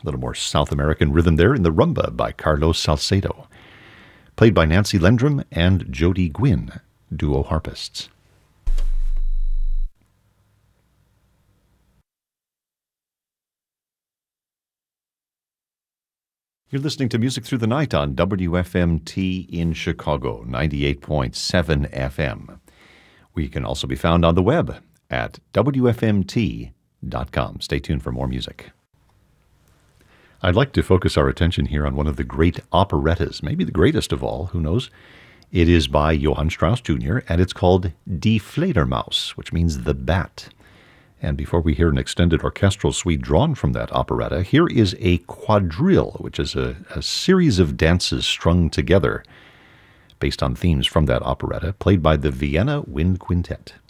A little more South American rhythm there in the Rumba by Carlos Salcedo, played by Nancy Lendrum and Jody Gwynn, duo harpists. You're listening to Music Through the Night on WFMT in Chicago, 98.7 FM. We can also be found on the web at WFMT.com. Stay tuned for more music. I'd like to focus our attention here on one of the great operettas, maybe the greatest of all, who knows? It is by Johann Strauss Jr., and it's called Die Fledermaus, which means the bat. And before we hear an extended orchestral suite drawn from that operetta, here is a quadrille, which is a series of dances strung together based on themes from that operetta, played by the Vienna Wind Quintet.